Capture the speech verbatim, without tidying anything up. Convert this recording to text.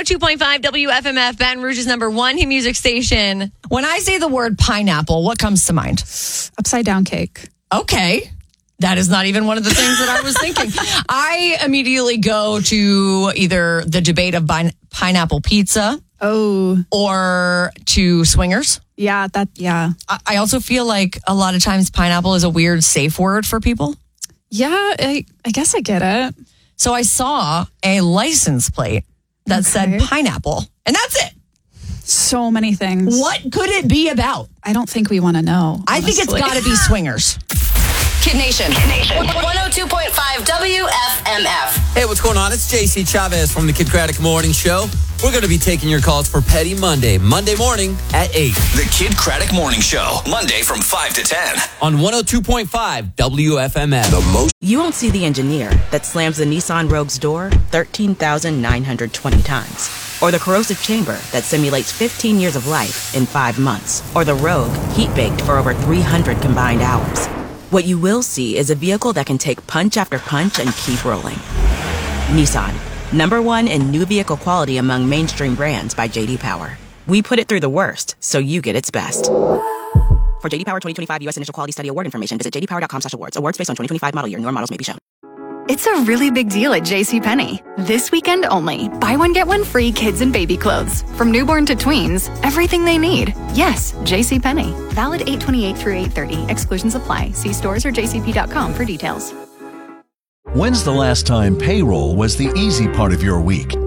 two point five W F M F, Baton Rouge's number one hit music station. When I say the word pineapple, what comes to mind? Upside down cake. Okay. That is not even one of the things that I was thinking. I immediately go to either the debate of pine- pineapple pizza. Oh. Or to swingers. Yeah, that, yeah. I, I also feel like a lot of times pineapple is a weird safe word for people. Yeah, I, I guess I get it. So I saw a license plate that Okay. said pineapple, and that's it. So many things. What could it be about? I don't think we want to know. I think it's honestly. got to be swingers. Kid Nation. Kid Nation. one oh two point five W F M F. Hey, what's going on? It's J C Chavez from the Kid Craddock Morning Show. We're going to be taking your calls for Petty Monday, Monday morning at eight. The Kid Craddock Morning Show, Monday from five to ten. On one oh two point five W F M F. The most. You won't see the engineer that slams the Nissan Rogue's door thirteen thousand nine hundred twenty times. Or the corrosive chamber that simulates fifteen years of life in five months. Or the Rogue heat-baked for over three hundred combined hours. What you will see is a vehicle that can take punch after punch and keep rolling. Nissan, number one in new vehicle quality among mainstream brands by J D Power. We put it through the worst, so you get its best. For J D Power twenty twenty-five U S Initial Quality Study Award information, visit j d power dot com slash awards. Awards based on twenty twenty-five model year. Newer models may be shown. It's a really big deal at JCPenney. This weekend only. Buy one, get one free kids and baby clothes. From newborn to tweens, everything they need. Yes, JCPenney. Valid eight twenty-eight through eight thirty. Exclusions apply. See stores or j c p dot com for details. When's the last time payroll was the easy part of your week?